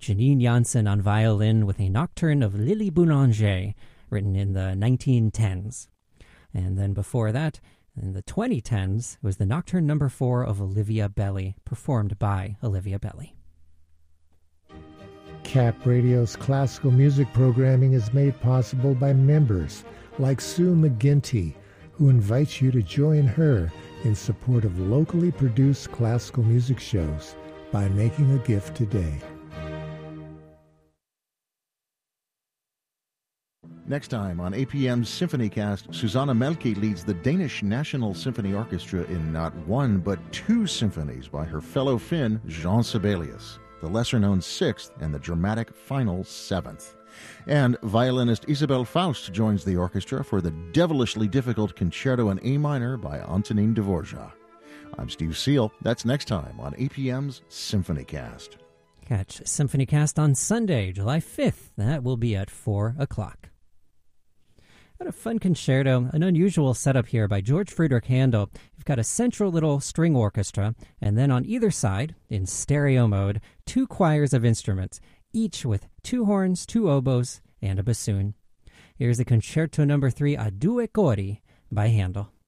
Janine Janssen on violin with a nocturne of Lily Boulanger, written in the 1910s. And then before that, in the 2010s, was the Nocturne No. 4 of Olivia Belly, performed by Olivia Belly. CAP Radio's classical music programming is made possible by members like Sue McGinty, who invites you to join her in support of locally produced classical music shows by making a gift today. Next time on APM's SymphonyCast, Susanna Melke leads the Danish National Symphony Orchestra in not one but two symphonies by her fellow Finn, Jean Sibelius, the lesser-known 6th and the dramatic final 7th. And violinist Isabel Faust joins the orchestra for the devilishly difficult Concerto in A minor by Antonin Dvorak. I'm Steve Seal. That's next time on APM's SymphonyCast. Catch SymphonyCast on Sunday, July 5th. That will be at 4 o'clock. What a fun concerto, an unusual setup here by George Friedrich Handel. You've got a central little string orchestra, and then on either side, in stereo mode, 2 choirs of instruments, each with 2 horns, 2 oboes, and a bassoon. Here's the Concerto No. 3 a due cori by Handel.